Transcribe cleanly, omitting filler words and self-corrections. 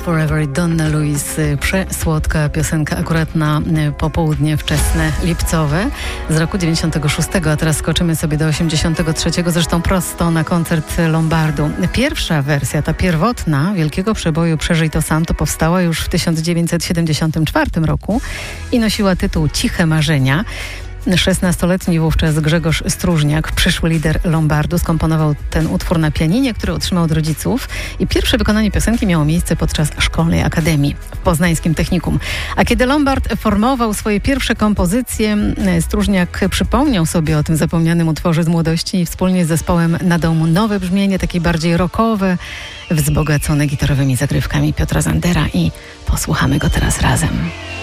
Forever, Donna Luis. Przesłodka piosenka akurat na popołudnie wczesne, lipcowe z roku 96, a teraz skoczymy sobie do 83, zresztą prosto na koncert Lombardu. Pierwsza wersja, ta pierwotna wielkiego przeboju Przeżyj to sam, to powstała już w 1974 roku i nosiła tytuł Ciche Marzenia. 16-letni wówczas Grzegorz Stróżniak, przyszły lider Lombardu, skomponował ten utwór na pianinie, który otrzymał od rodziców, i pierwsze wykonanie piosenki miało miejsce podczas szkolnej akademii w poznańskim technikum. A kiedy Lombard formował swoje pierwsze kompozycje, Stróżniak przypomniał sobie o tym zapomnianym utworze z młodości i wspólnie z zespołem nadał mu nowe brzmienie, takie bardziej rockowe, wzbogacone gitarowymi zagrywkami Piotra Zandera, i posłuchamy go teraz razem.